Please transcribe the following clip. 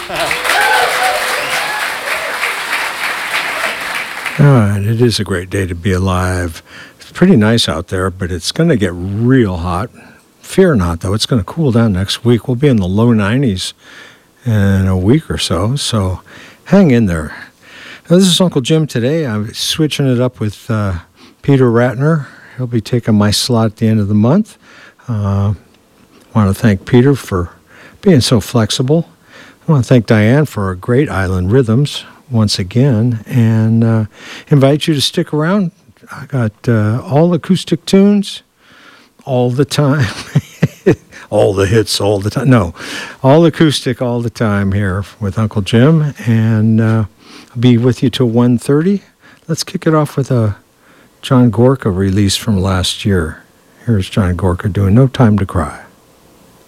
And it is a great day to be alive. It's pretty nice out there, but it's going to get real hot. Fear not, though. It's going to cool down next week. We'll be in the low 90s in a week or so, so hang in there. Now, this is Uncle Jim today. I'm switching it up with Peter Ratner. He'll be taking my slot at the end of the month. I want to thank Peter for being so flexible. I want to thank Diane for our great Island Rhythms once again, and invite you to stick around. I got all acoustic tunes all the time. All the hits all the time. No, all acoustic all the time here with Uncle Jim, and I'll be with you till 1:30. Let's kick it off with a John Gorka release from last year. Here's John Gorka doing No Time to Cry.